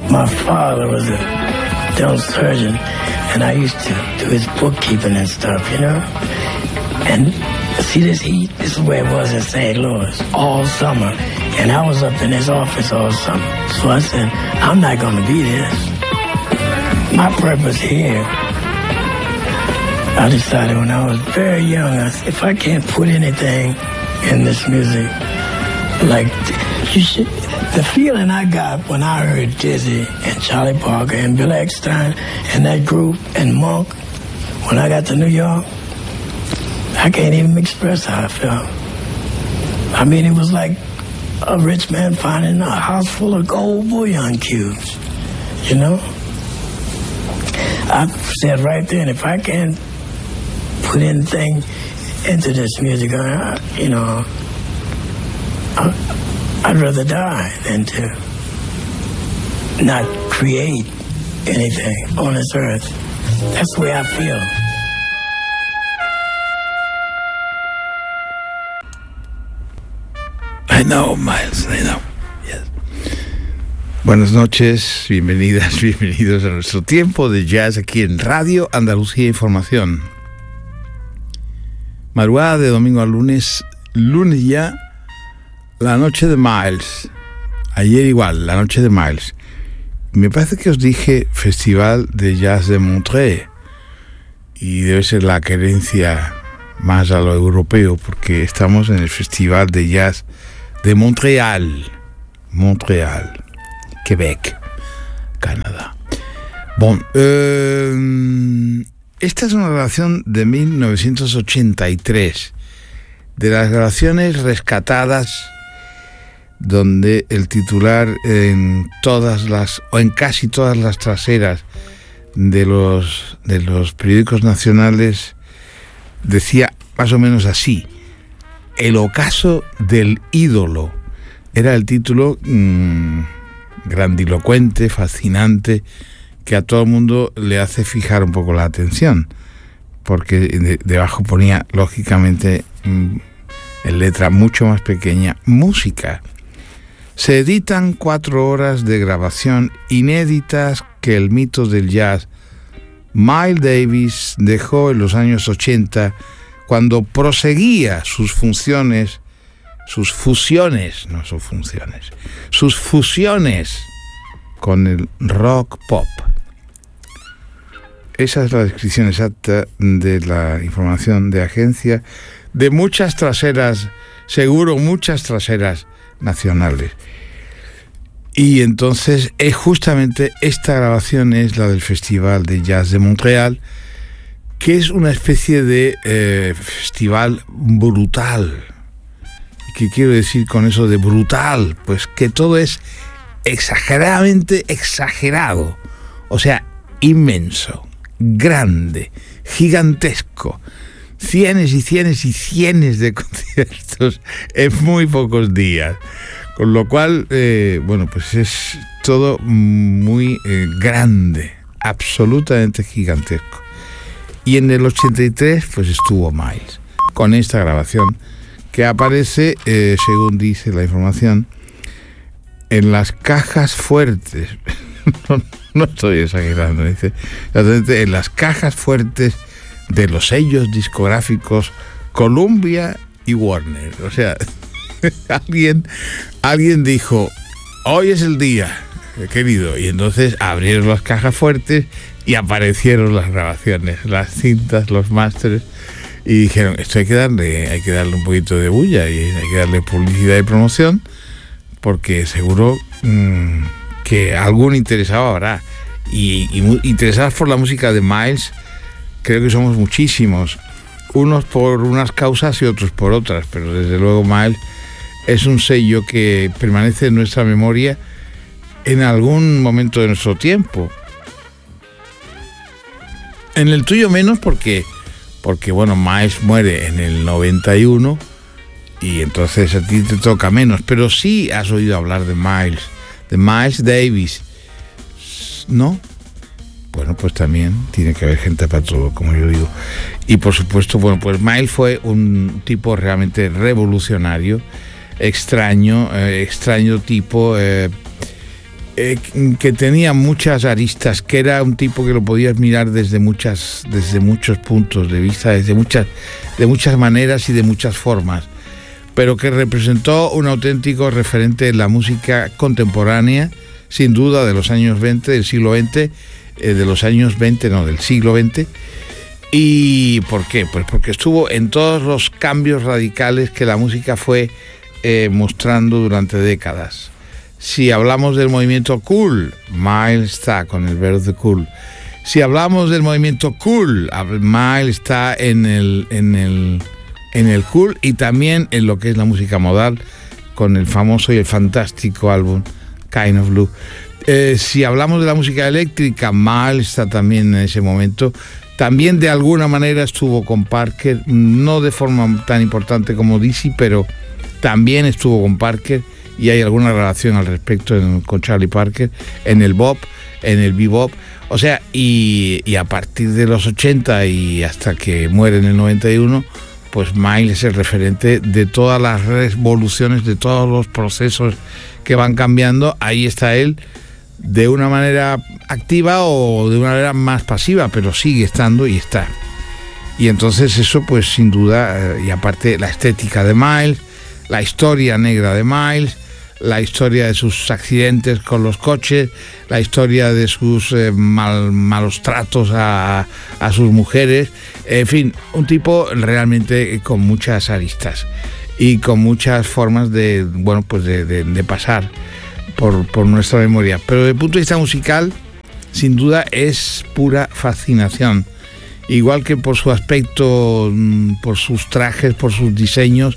My father was a dental surgeon, and I used to do his bookkeeping and stuff, you know? And see this heat? This is where it was in St. Louis all summer. And I was up in his office all summer. So I said, I'm not going to be this. My purpose here, I decided when I was very young, I said, if I can't put anything in this music, like, you should, the feeling I got when I heard Dizzy and Charlie Parker and Bill Eckstein and that group and Monk, when I got to New York, I can't even express how I felt. I mean, it was like a rich man finding a house full of gold bullion cubes, you know? I said right then, if I can't put anything into this music, you know, I'd rather die than to not create anything on this earth. That's the way I feel. I know, Miles, I know. Yes. Buenas noches, bienvenidas, bienvenidos a nuestro tiempo de jazz aquí en Radio Andalucía Información. Madrugada de domingo a lunes ya, la noche de Miles. Ayer igual, la noche de Miles. Me parece que os dije Festival de Jazz de Montreux, y debe ser la querencia más a lo europeo, porque estamos en el Festival de Jazz de Montréal, Quebec, Canadá. Bon, esta es una grabación de 1983, de las grabaciones rescatadas, donde el titular en todas las, o en casi todas las traseras de los periódicos nacionales decía más o menos así: El ocaso del ídolo. Era el título grandilocuente, fascinante, que a todo el mundo le hace fijar un poco la atención, porque debajo ponía, lógicamente, en letra mucho más pequeña, música. Se editan 4 horas de grabación inéditas que el mito del jazz Miles Davis dejó en los años 80, cuando proseguía sus fusiones con el rock pop. Esa es la descripción exacta de la información de agencia de muchas traseras, seguro muchas traseras nacionales. Y entonces justamente esta grabación es la del Festival de Jazz de Montreal, que es una especie de festival brutal. ¿Qué quiero decir con eso de brutal? Pues que todo es exageradamente exagerado, o sea, inmenso, grande, gigantesco, cienes y cienes y cienes de conciertos en muy pocos días, con lo cual, bueno, pues es todo muy grande, absolutamente gigantesco. Y en el 83 pues estuvo Miles con esta grabación que aparece, según dice la información, en las cajas fuertes. No estoy exagerando, dice exactamente en las cajas fuertes de los sellos discográficos Columbia y Warner. O sea, alguien dijo: hoy es el día, querido, y entonces abrieron las cajas fuertes y aparecieron las grabaciones, las cintas, los másteres, y dijeron: esto hay que darle un poquito de bulla y hay que darle publicidad y promoción, porque seguro que algún interesado habrá, y interesados por la música de Miles creo que somos muchísimos, unos por unas causas y otros por otras, pero desde luego Miles es un sello que permanece en nuestra memoria en algún momento de nuestro tiempo. En el tuyo menos, porque bueno, Miles muere en el 91 y entonces a ti te toca menos, pero sí has oído hablar de Miles Davis, ¿no? Bueno, pues también tiene que haber gente para todo, como yo digo. Y por supuesto, bueno, pues Miles fue un tipo realmente revolucionario, extraño tipo, que tenía muchas aristas, que era un tipo que lo podías mirar desde muchos puntos de vista, de muchas maneras y de muchas formas, pero que representó un auténtico referente en la música contemporánea, sin duda de los años 20, del siglo XX, del siglo XX. ¿Y por qué? Pues porque estuvo en todos los cambios radicales que la música fue mostrando durante décadas. Si hablamos del movimiento cool, Miles está con el verde cool. Si hablamos del movimiento cool, Miles está en el cool y también en lo que es la música modal, con el famoso y el fantástico álbum Kind of Blue. Si hablamos de la música eléctrica, Miles está también en ese momento. También de alguna manera estuvo con Parker, no de forma tan importante como Dizzy, pero también estuvo con Parker y hay alguna relación al respecto con Charlie Parker en el bop, en el bebop. O sea, y a partir de los 80 y hasta que muere en el 91, pues Miles es el referente de todas las revoluciones, de todos los procesos que van cambiando. Ahí está él, de una manera activa o de una manera más pasiva, pero sigue estando y está. Y entonces eso, pues sin duda, y aparte la estética de Miles, la historia negra de Miles, la historia de sus accidentes con los coches, la historia de sus malos tratos a sus mujeres, en fin, un tipo realmente con muchas aristas y con muchas formas de pasar por nuestra memoria. Pero desde el punto de vista musical, sin duda es pura fascinación. Igual que por su aspecto, por sus trajes, por sus diseños,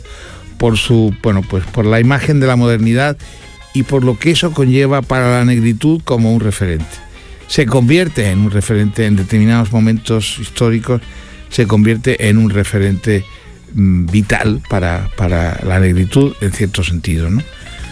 por la imagen de la modernidad y por lo que eso conlleva para la negritud como un referente. Se convierte en un referente en determinados momentos históricos, se convierte en un referente vital para la negritud en cierto sentido, ¿no?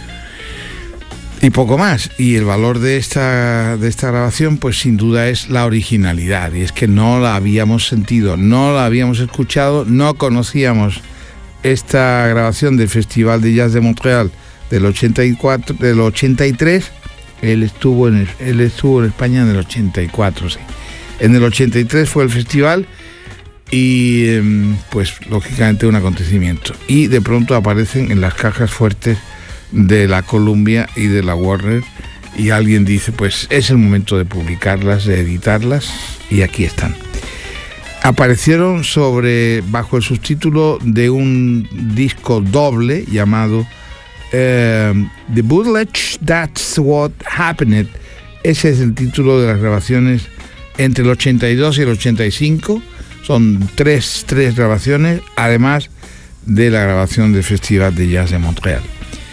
Y poco más. Y el valor de esta grabación, pues sin duda es la originalidad, y es que no la habíamos sentido, no la habíamos escuchado, no conocíamos esta grabación del Festival de Jazz de Montreal del 83. Él estuvo en España en el 84, sí. En el 83 fue el festival y pues lógicamente un acontecimiento. Y de pronto aparecen en las cajas fuertes de la Columbia y de la Warner y alguien dice, pues es el momento de publicarlas, de editarlas, y aquí están. Aparecieron bajo el subtítulo de un disco doble llamado The Bootleg That's What Happened. Ese es el título de las grabaciones entre el 82 y el 85. Son tres grabaciones, además de la grabación del Festival de Jazz de Montreal.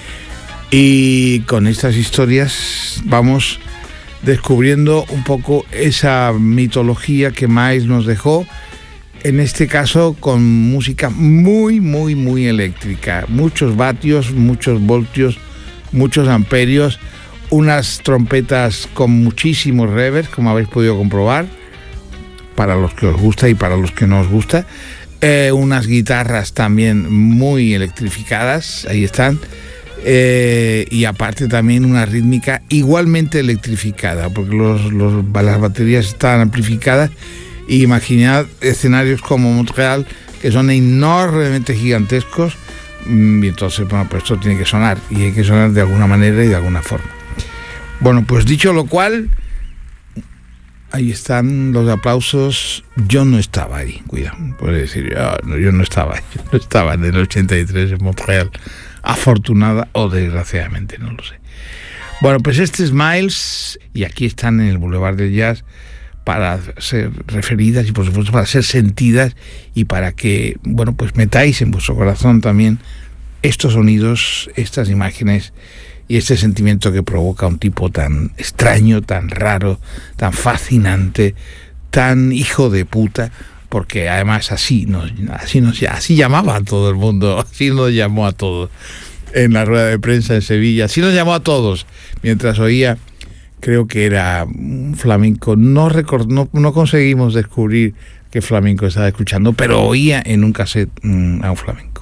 Y con estas historias vamos descubriendo un poco esa mitología que Miles nos dejó, en este caso con música muy, muy, muy eléctrica. Muchos vatios, muchos voltios, muchos amperios, unas trompetas con muchísimos reverbs, como habéis podido comprobar, para los que os gusta y para los que no os gusta. Unas guitarras también muy electrificadas, ahí están. Y aparte también una rítmica igualmente electrificada, porque las baterías están amplificadas. Y imaginad escenarios como Montreal, que son enormemente gigantescos, y entonces, pues esto tiene que sonar, y hay que sonar de alguna manera y de alguna forma. Bueno, pues dicho lo cual, ahí están los aplausos. Yo no estaba ahí, cuidado, puede decir, yo no estaba en el 83 en Montreal, afortunada o desgraciadamente, no lo sé. Bueno, pues este es Miles, y aquí están en el Boulevard del Jazz para ser referidas y por supuesto para ser sentidas, y para que, pues metáis en vuestro corazón también estos sonidos, estas imágenes y este sentimiento que provoca un tipo tan extraño, tan raro, tan fascinante, tan hijo de puta, porque además así llamaba a todo el mundo, así nos llamó a todos en la rueda de prensa en Sevilla, así nos llamó a todos mientras oía, creo que era un flamenco, no conseguimos descubrir qué flamenco estaba escuchando, pero oía en un cassette a un flamenco.